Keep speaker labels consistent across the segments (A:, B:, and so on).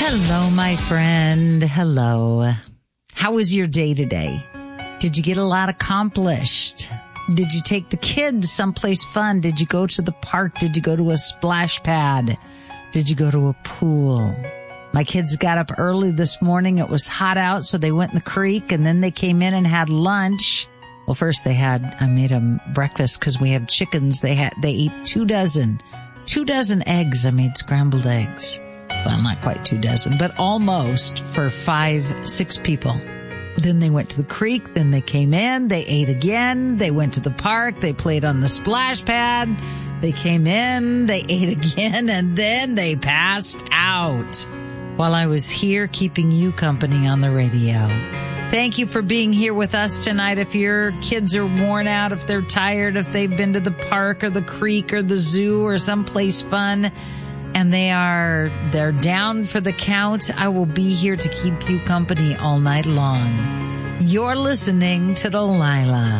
A: Hello, my friend. Hello. How was your day today? Did you get a lot accomplished? Did you take the kids someplace fun? Did you go to the park? Did you go to a splash pad? Did you go to a pool? My kids got up early this morning. It was hot out, so they went in the creek, and then they came in and had lunch. Well, first I made them breakfast because we have chickens. They ate 2 dozen eggs. I made scrambled eggs. Well, not quite 2 dozen, but almost for 5-6 people. Then they went to the creek. Then they came in. They ate again. They went to the park. They played on the splash pad. They came in. They ate again. And then they passed out while I was here keeping you company on the radio. Thank you for being here with us tonight. If your kids are worn out, if they're tired, if they've been to the park or the creek or the zoo or someplace fun, and they're down for the count, I will be here to keep you company all night long. You're listening to Delilah.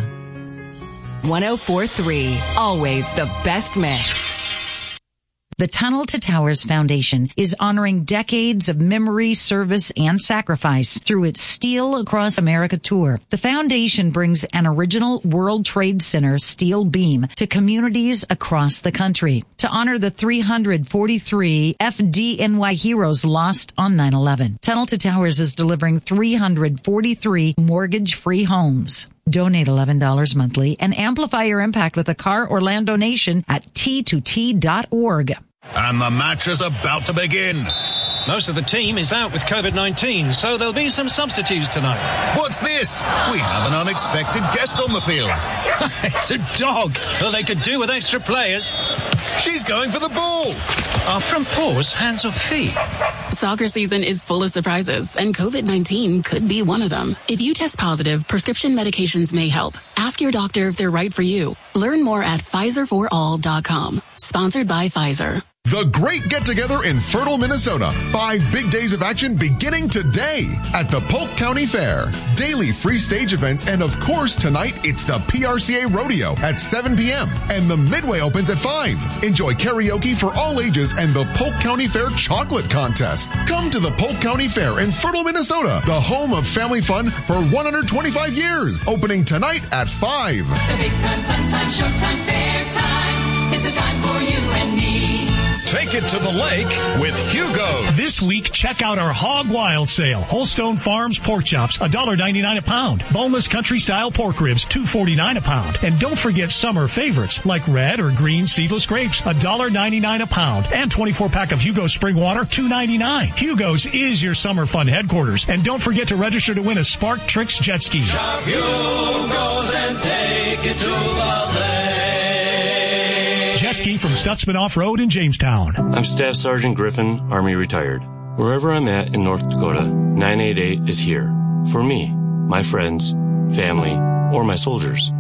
B: 104.3, always the best mix.
A: The Tunnel to Towers Foundation is honoring decades of memory, service, and sacrifice through its Steel Across America tour. The foundation brings an original World Trade Center steel beam to communities across the country to honor the 343 FDNY heroes lost on 9/11. Tunnel to Towers is delivering 343 mortgage-free homes. Donate $11 monthly and amplify your impact with a car or land donation at T2T.org.
C: And the match is about to begin.
D: Most of the team is out with COVID-19, so there'll be some substitutes tonight.
C: What's this? We have an unexpected guest on the field.
D: It's a dog. Well, they could do with extra players.
C: She's going for the ball.
D: Are front paws hands or feet?
E: Soccer season is full of surprises, and COVID-19 could be one of them. If you test positive, prescription medications may help. Ask your doctor if they're right for you. Learn more at PfizerForAll.com. Sponsored by Pfizer.
F: The Great Get-Together in Fertile, Minnesota. 5 big days of action beginning today at the Polk County Fair. Daily free stage events, and of course tonight it's the PRCA Rodeo at 7 p.m. and the Midway opens at 5. Enjoy karaoke for all ages and the Polk County Fair Chocolate Contest. Come to the Polk County Fair in Fertile, Minnesota, the home of family fun for 125 years. Opening tonight at 5.
G: It's a big time, fun time, showtime, fair time. It's a time for you and me.
H: Take it to the lake with Hugo. This week, check out our Hog Wild sale. Holstone Farms pork chops, $1.99 a pound. Boneless country style pork ribs, $2.49 a pound. And don't forget summer favorites like red or green seedless grapes, $1.99 a pound. And 24-pack of Hugo's spring water, $2.99. Hugo's is your summer fun headquarters. And don't forget to register to win a Spark Tricks jet ski.
I: Shop Hugo's and take it to the lake.
H: Jet ski from Stutzman Off-Road in Jamestown.
J: I'm Staff Sergeant Griffin, Army retired. Wherever I'm at in North Dakota, 988 is here. For me, my friends, family, or my soldiers.